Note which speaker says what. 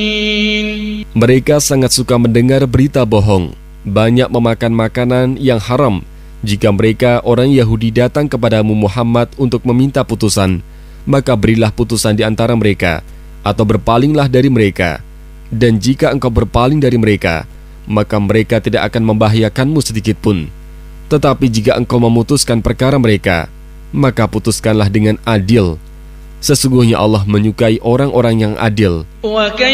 Speaker 1: Mereka sangat suka mendengar berita bohong, banyak memakan makanan yang haram. Jika mereka orang Yahudi datang kepadamu Muhammad untuk meminta putusan, maka berilah putusan di antara mereka, atau berpalinglah dari mereka. Dan jika engkau berpaling dari mereka, maka mereka tidak akan membahayakanmu sedikitpun. Tetapi jika engkau memutuskan perkara mereka, maka putuskanlah dengan adil. Sesungguhnya Allah menyukai orang-orang yang adil.